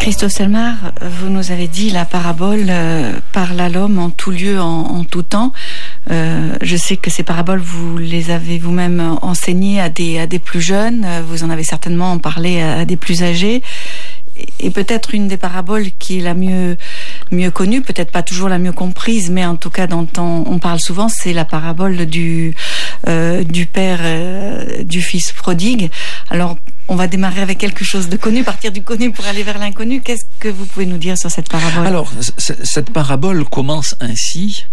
Christophe Selmar, vous nous avez dit la parabole parle à l'homme en tout lieu, en tout temps. Je sais que ces paraboles, vous les avez vous-même enseignées à des plus jeunes. Vous en avez certainement parlé à des plus âgés. Et peut-être une des paraboles qui est la mieux connue, peut-être pas toujours la mieux comprise, mais en tout cas dont on parle souvent, c'est la parabole du père du fils prodigue. Alors, on va démarrer avec quelque chose de connu, partir du connu pour aller vers l'inconnu. Qu'est-ce que vous pouvez nous dire sur cette parabole ? Alors, cette parabole commence ainsi.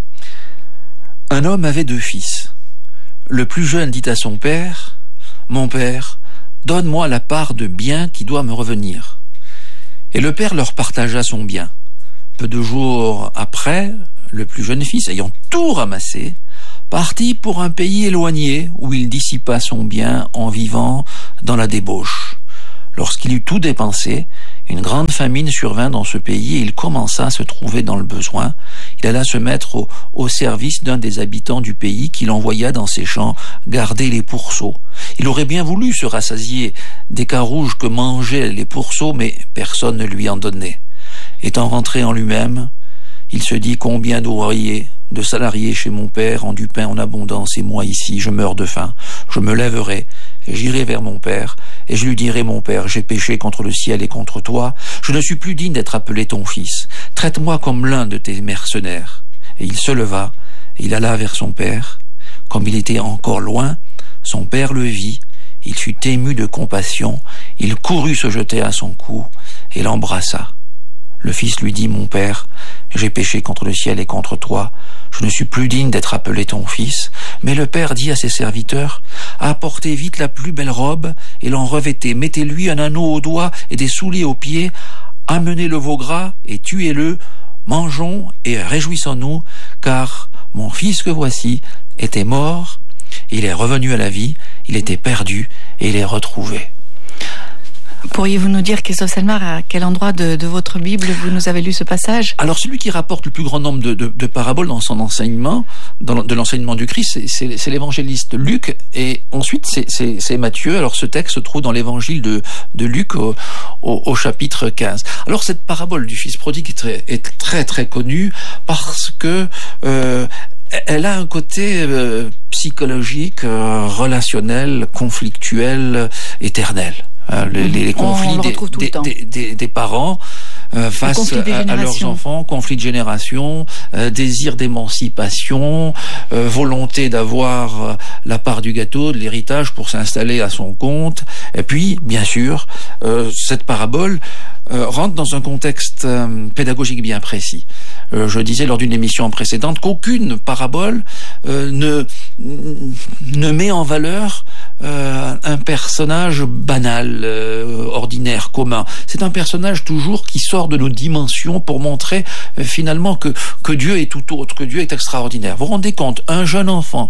Un homme avait 2 fils. Le plus jeune dit à son père, « Mon père, donne-moi la part de bien qui doit me revenir. » Et le père leur partagea son bien. Peu de jours après, le plus jeune fils, ayant tout ramassé, partit pour un pays éloigné où il dissipa son bien en vivant dans la débauche. Lorsqu'il eut tout dépensé, une grande famine survint dans ce pays et il commença à se trouver dans le besoin. Il alla se mettre au service d'un des habitants du pays qu'il envoya dans ses champs garder les pourceaux. Il aurait bien voulu se rassasier des carouges que mangeaient les pourceaux, mais personne ne lui en donnait. Étant rentré en lui-même, il se dit « Combien d'ouvriers, de salariés chez mon père ont du pain en abondance, et moi ici, je meurs de faim. Je me lèverai, et j'irai vers mon père, et je lui dirai, mon père, j'ai péché contre le ciel et contre toi. Je ne suis plus digne d'être appelé ton fils. Traite-moi comme l'un de tes mercenaires. » Et il se leva, et il alla vers son père. Comme il était encore loin, son père le vit. Il fut ému de compassion. Il courut se jeter à son cou, et l'embrassa. Le fils lui dit, « Mon père, j'ai péché contre le ciel et contre toi. Je ne suis plus digne d'être appelé ton fils. » Mais le père dit à ses serviteurs, « Apportez vite la plus belle robe et l'en revêtez. Mettez-lui un anneau au doigt et des souliers aux pieds. Amenez le veau gras et tuez-le. Mangeons et réjouissons-nous, car mon fils que voici était mort. Il est revenu à la vie. Il était perdu et il est retrouvé. » Pourriez-vous nous dire, Christophe Selmar, à quel endroit de votre Bible vous nous avez lu ce passage ? Alors, celui qui rapporte le plus grand nombre de paraboles dans son enseignement, de l'enseignement du Christ, c'est l'évangéliste Luc, et ensuite c'est Matthieu. Alors, ce texte se trouve dans l'évangile de Luc au chapitre 15. Alors, cette parabole du fils prodigue est très très connue parce que elle a un côté psychologique, relationnel, conflictuel, éternel. Les conflits des parents face à leurs enfants, conflits de génération, désir d'émancipation, volonté d'avoir la part du gâteau, de l'héritage pour s'installer à son compte. Et puis, bien sûr, cette parabole rentre dans un contexte pédagogique bien précis. Je disais lors d'une émission précédente qu'aucune parabole ne met en valeur un personnage banal, ordinaire, commun. C'est un personnage toujours qui sort de nos dimensions pour montrer finalement que Dieu est tout autre, que Dieu est extraordinaire. Vous vous rendez compte, un enfant,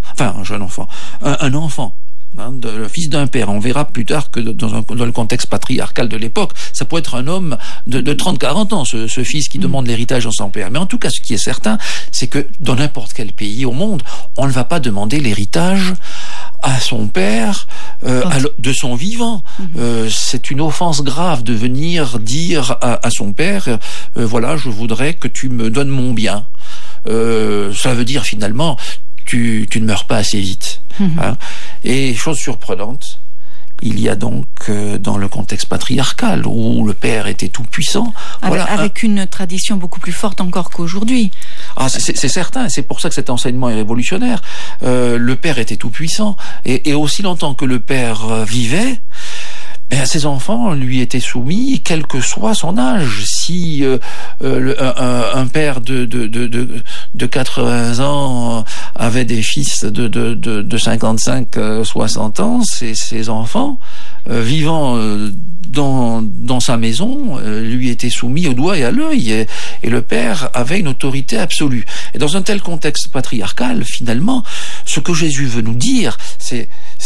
le fils d'un père, on verra plus tard que dans le contexte patriarcal de l'époque, ça peut être un homme de 30-40 ans, ce fils qui demande l'héritage dans son père. Mais en tout cas, ce qui est certain, c'est que dans n'importe quel pays au monde, on ne va pas demander l'héritage à son père de son vivant. C'est une offense grave de venir dire à son père, voilà, je voudrais que tu me donnes mon bien. Ça veut dire finalement, tu ne meurs pas assez vite. Hein. Et chose surprenante, il y a donc dans le contexte patriarcal où le père était tout puissant, avec une tradition beaucoup plus forte encore qu'aujourd'hui. Ah, c'est certain, c'est pour ça que cet enseignement est révolutionnaire. Le père était tout puissant et aussi longtemps que le père vivait, ses enfants lui étaient soumis, quel que soit son âge. Si un père de 80 ans avait des fils de 55-60 ans, ses enfants, vivant dans sa maison, lui étaient soumis au doigt et à l'œil, et le père avait une autorité absolue. Et dans un tel contexte patriarcal, finalement, ce que Jésus veut nous dire, c'est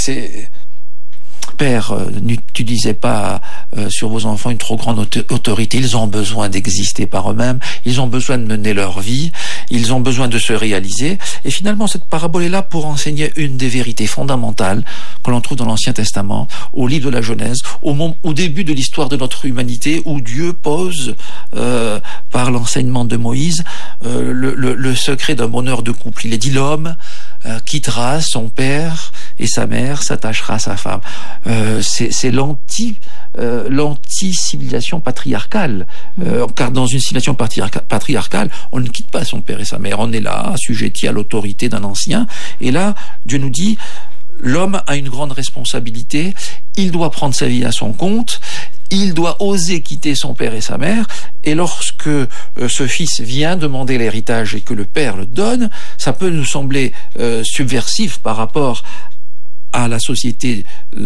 Père, n'utilisez pas sur vos enfants une trop grande autorité. Ils ont besoin d'exister par eux-mêmes. Ils ont besoin de mener leur vie. ils ont besoin de se réaliser. Et finalement, cette parabole est là pour enseigner une des vérités fondamentales que l'on trouve dans l'Ancien Testament, au livre de la Genèse, au début de l'histoire de notre humanité, où Dieu pose, par l'enseignement de Moïse, le secret d'un bonheur de couple. Il est dit: l'homme quittera son père et sa mère, s'attachera à sa femme. C'est l'anti-civilisation patriarcale. Car dans une civilisation patriarcale, on ne quitte pas son père et sa mère. On est là, assujetti à l'autorité d'un ancien. Et là, Dieu nous dit: l'homme a une grande responsabilité. Il doit prendre sa vie à son compte. Il doit oser quitter son père et sa mère. Et lorsque ce fils vient demander l'héritage et que le père le donne, ça peut nous sembler subversif par rapport à la société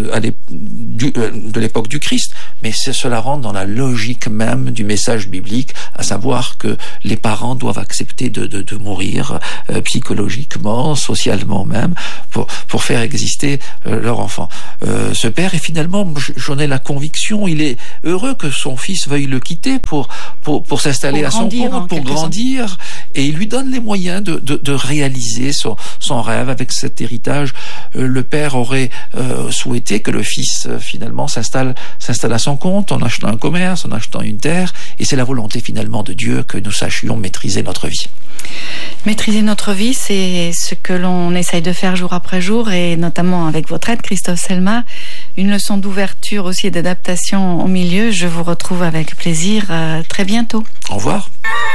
de l'époque du Christ, mais cela rentre dans la logique même du message biblique, à savoir que les parents doivent accepter de mourir psychologiquement, socialement même, pour faire exister leur enfant. Ce père, et finalement, j'en ai la conviction, il est heureux que son fils veuille le quitter pour s'installer à son compte, pour grandir, et il lui donne les moyens de réaliser son rêve avec cet héritage. Le père aurait souhaité que le fils finalement s'installe à son compte en achetant un commerce, en achetant une terre, et c'est la volonté finalement de Dieu que nous sachions maîtriser notre vie. Maîtriser notre vie, c'est ce que l'on essaye de faire jour après jour, et notamment avec votre aide, Christophe Selma, une leçon d'ouverture aussi et d'adaptation au milieu. Je vous retrouve avec plaisir très bientôt. Au revoir.